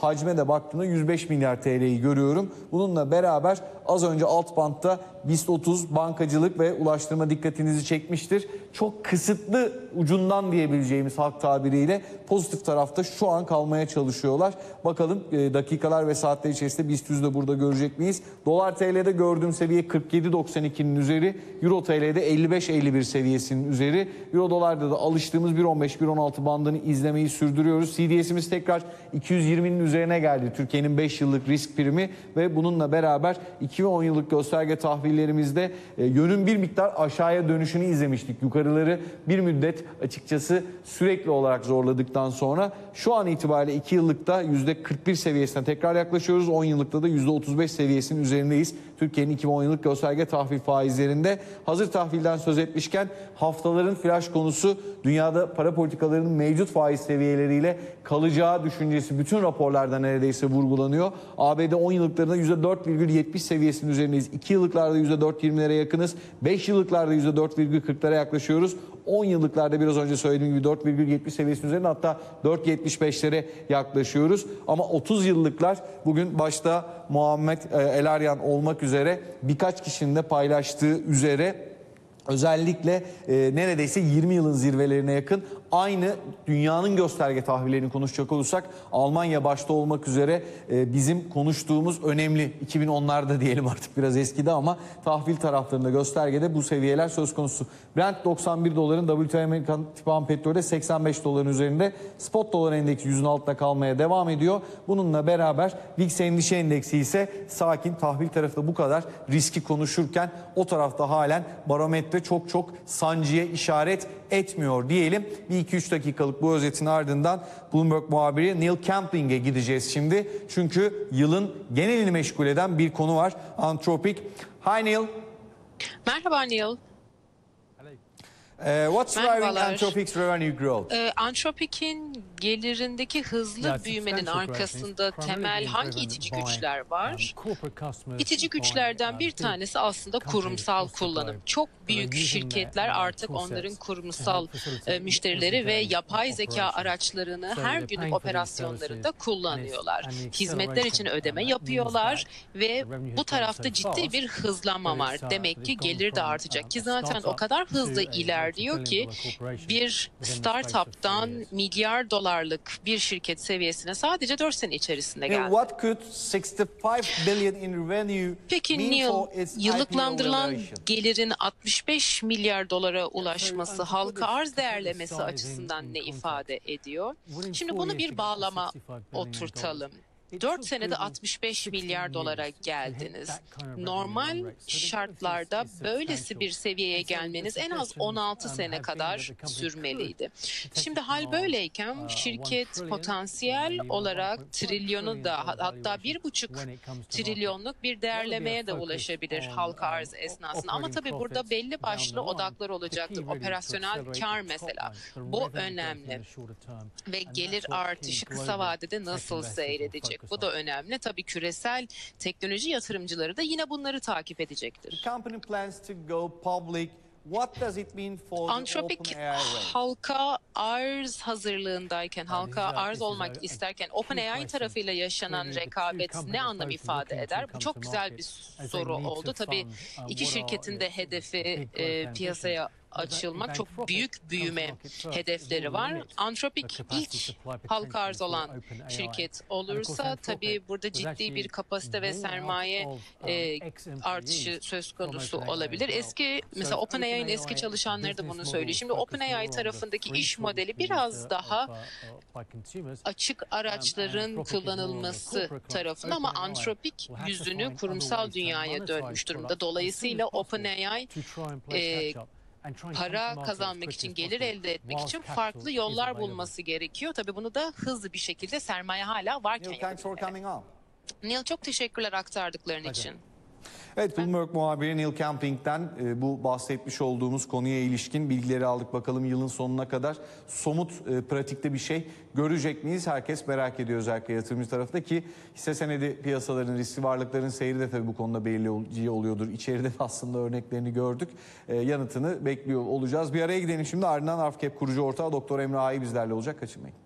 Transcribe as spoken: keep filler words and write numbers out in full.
hacme de baktığımda yüz beş milyar T L'yi görüyorum. Bununla beraber az önce alt bantta BIST otuz bankacılık ve ulaştırma dikkatinizi çekmiştir. Çok kısıtlı ucundan diyebileceğimiz halk tabiriyle pozitif tarafta şu an kalmaya çalışıyorlar. Bakalım e, dakikalar ve saatler içerisinde BIST yüzü de burada görecek miyiz? Dolar T L'de gördüğüm seviye kırk yedi doksan ikinin üzeri. Euro T L'de elli beş elli bir seviyesinin üzeri. Euro dolarda da alıştığımız bir on beş bir on altı bandını izlemeyi sürdürüyoruz. C D S'imiz tekrar iki yüz yirminin üzerine geldi. Türkiye'nin beş yıllık risk primi ve bununla beraber iki ve on yıllık gösterge tahvillerimizde e, yönün bir miktar aşağıya dönüşünü izlemiştik. Yukarıları bir müddet açıkçası sürekli olarak zorladıktan sonra şu an itibariyle iki yıllıkta yüzde kırk bir seviyesine tekrar yaklaşıyoruz. on yıllıkta da yüzde otuz beş seviyesinin üzerindeyiz. Türkiye'nin iki ve on yıllık gösterge tahvil faizlerinde. Hazır tahvilden söz etmişken haftaların flash konusu dünyada para politikalarının mevcut faiz seviyeleriyle kalacağı düşüncesi bütün raporlarda neredeyse vurgulanıyor. A B D on yıllıklarında yüzde dört virgül yetmiş seviyesinin üzerindeyiz. iki yıllıklarda yüzde dört virgül yirmilere yakınız. beş yıllıklarda yüzde dört virgül kırklara yaklaşıyoruz. on yıllıklarda biraz önce söylediğim gibi dört virgül yetmiş seviyesinin üzerinde, hatta dört virgül yetmiş beşlere yaklaşıyoruz. Ama otuz yıllıklar bugün başta Muhammed El Aryan olmak üzere birkaç kişinin de paylaştığı üzere özellikle e, neredeyse yirmi yılın zirvelerine yakın, aynı dünyanın gösterge tahvillerini konuşacak olursak Almanya başta olmak üzere e, bizim konuştuğumuz önemli iki bin onlarda diyelim, artık biraz eskidi ama tahvil taraflarında göstergede bu seviyeler söz konusu. Brent doksan bir doların, W T I Amerikan Tipan Petrol'de seksen beş doların üzerinde, spot dolar endeksi yüzün altında kalmaya devam ediyor. Bununla beraber V I X endişe endeksi ise sakin, tahvil tarafında bu kadar riski konuşurken o tarafta halen barometre çok çok sancıya işaret etmiyor diyelim. Bir iki üç dakikalık bu özetin ardından Bloomberg muhabiri Neil Campling'e gideceğiz şimdi. Çünkü yılın genelini meşgul eden bir konu var. Anthropic. Hi Neil. Merhaba Neil. Uh, what's driving Anthropic's revenue growth? Ee, Anthropic'in gelirindeki hızlı Yeah, büyümenin substantial growth arkasında is primarily temel being hangi driven itici by, güçler um, var? corporate customers İtici buying, güçlerden uh, bir big tanesi aslında companies kurumsal across the kullanım. globe. Çok They're büyük using şirketler their, uh, artık tool onların sets to kurumsal help facilitate e, müşterileri ve everyday yapay zeka operations. araçlarını So her they're günlük paying for these operasyonlarında services, and kullanıyorlar. it's- and the Hizmetler için acceleration, ödeme uh, means yapıyorlar that ve the revenue bu has gone tarafta so ciddi fast bir hızlanma that var. it's, uh, Demek ki they've gone gelir de from, artacak um, ki a zaten o startup kadar to hızlı a ilerliyor ki multi-billion dollar corporation bir within the space of startup'tan three years. milyar dolarlık bir şirket seviyesine sadece dört sene içerisinde Neil, geldi. what could sixty-five billion in revenue Peki mean Neil, for its I P O yıllıklandırılan valuation? gelirin altmış beş milyar dolara ulaşması So, um, halka to put arz this- to put değerlemesi this size in- açısından in ne context, ifade ediyor? within Şimdi four bunu years to bir get to bağlama sixty-five billion oturtalım. dollars. It dört took senede Google altmış beş sixteen milyar years dolara to hit geldiniz. that kind of revenue Normal run rate. So the growth is- şartlarda is böylesi substantial. bir seviyeye And so the gelmeniz en az suggestions, on altı um, sene have been kadar that the company sürmeliydi. could Şimdi take hal it on, böyleyken uh, şirket one trillion, potansiyel maybe olarak one point five trilyonu trillion da dollar hatta valuation bir buçuk when it comes to trilyonluk bir market. That would be a değerlemeye de focus ulaşabilir on, halka arz um, esnasında. Ama operating tabii burada profits belli down başlı the line. odaklar The olacaktır. key really is to Operasyonel accelerate kar the top mesela. line, the Bu revenue growth in önemli. the shorter term. Ve And gelir that's what artışı key kısa global vadede tech nasıl investors will seyredecek? focus Bu da on. önemli. Tabii küresel teknoloji yatırımcıları da yine bunları takip edecektir. The company plans to go public. What does it mean for the Anthropic OpenAI rate? halka arz hazırlığındayken, halka this is a- arz this is a- olmak a isterken key OpenAI question. tarafıyla yaşanan Clearly the two rekabet companies ne are anlam both ifade looking to eder? Bu come çok to güzel market bir as they soru need to oldu. Tabii fund, um, iki what are şirketin de its hedefi big growth e, ambitions. piyasaya But that açılmak, çok Anthropic büyük comes büyüme market first. hedefleri It will var. limit Anthropic the capacity ilk supply halka arz potential olan for OpenAI. şirket And of course olursa Anthropic tabii burada was ciddi actually bir kapasite ve born out sermaye of, um, e, ex-employees artışı söz from konusu OpenAI as olabilir. well. Eski So mesela OpenAI'nin eski OpenAI çalışanları da business bunu model söylüyor. Şimdi focused OpenAI more on the tarafındaki free iş tools modeli being biraz used, daha uh, uh, by consumers. açık Um, araçların and Anthropic is more on the kullanılması corporate class. tarafında ama OpenAI Anthropic will have to yüzünü find kurumsal other ways to dünyaya monetize dönmüş durumda. products as soon Dolayısıyla as possible OpenAI to try and play e, catch up and try and come to para market as kazanmak quickly için, as gelir possible elde etmek whilst için capital farklı is yollar available. bulması gerekiyor. Tabii bunu da hızlı bir şekilde sermaye hala varken Neil, thanks for yapabilmeli. coming on. Neil, çok teşekkürler aktardıkların Pleasure. için. Evet, Bloomberg muhabiri Neil Camping'den e, bu bahsetmiş olduğumuz konuya ilişkin bilgileri aldık. Bakalım yılın sonuna kadar somut, e, pratikte bir şey görecek miyiz? Herkes merak ediyor, özellikle yatırımcı tarafında, ki hisse senedi piyasaların, riskli varlıkların seyri de tabii bu konuda belirleyici oluyordur. İçeride de aslında örneklerini gördük. E, yanıtını bekliyor olacağız. Bir araya gidelim şimdi, ardından Arfkep kurucu ortağı Doktor Emre Ağa'yı bizlerle olacak. Kaçırmayın.